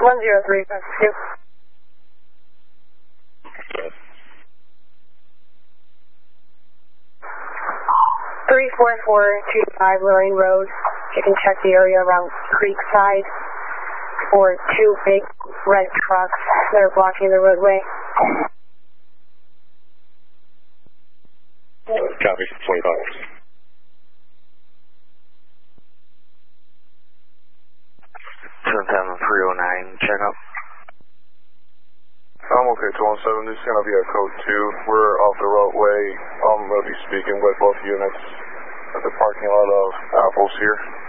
10352. 34425 Lorraine Road. You can check the area around Creekside for two big red trucks that are blocking the roadway. Copy, 25. 77309, check up. Okay, 217, this is going to be a code 2. We're off the roadway. I'm going to be speaking with both units at the parking lot of Apples here.